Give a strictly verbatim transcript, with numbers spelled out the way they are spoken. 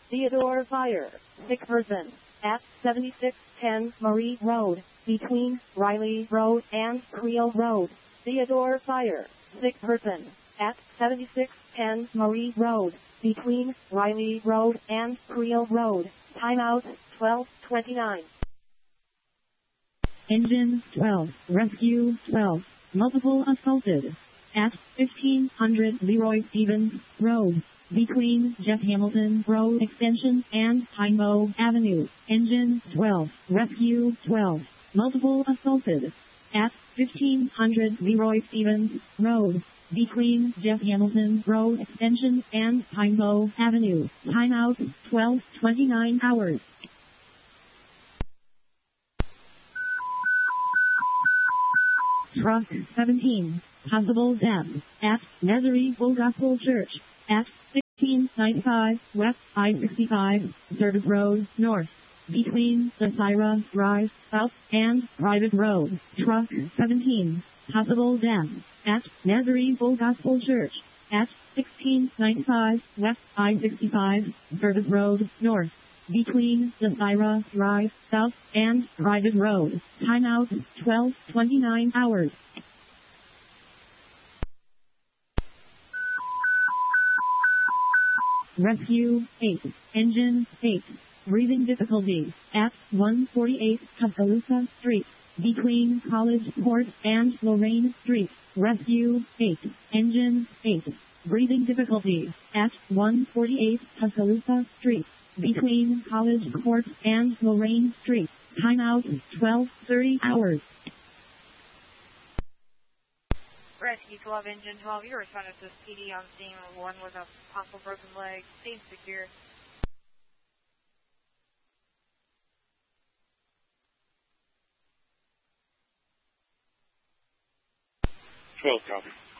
Theodore Fire, sick person, at seventy-six ten Marie Road, between Riley Road and Creel Road. Theodore Fire, sick person, at seventy-six ten Marie Road, between Riley Road and Creel Road. Timeout, twelve twenty-nine. Engine twelve, Rescue twelve, multiple assaulted. At fifteen hundred Leroy Stevens Road, between Jeff Hamilton Road Extension and Pinebow Avenue. Engine twelve, Rescue twelve, multiple assaulted. At fifteen hundred Leroy Stevens Road, between Jeff Hamilton Road Extension and Pinebow Avenue. Timeout, twelve twenty-nine hours. Truck seventeen, possible death, at Nazarene Full Gospel Church, at sixteen ninety-five West I sixty-five, Service Road North, between the Syra Drive South and Private Road. Truck seventeen, possible death, at Nazarene Full Gospel Church, at sixteen ninety-five West I sixty-five, Service Road North, between the Syra Drive South and Private Road. Timeout, twelve twenty-nine hours. Rescue eight, Engine eight, breathing difficulty, at one forty-eight Tuscaloosa Street, between College Court and Lorraine Street. Rescue eight, Engine eight, breathing difficulty, at one forty-eight Tuscaloosa Street, between College Court and Lorraine Street. Timeout, twelve thirty hours. Rescue twelve, Engine twelve, you're responding to this P D on scene of one with a possible broken leg. Seems secure. twelve, copy.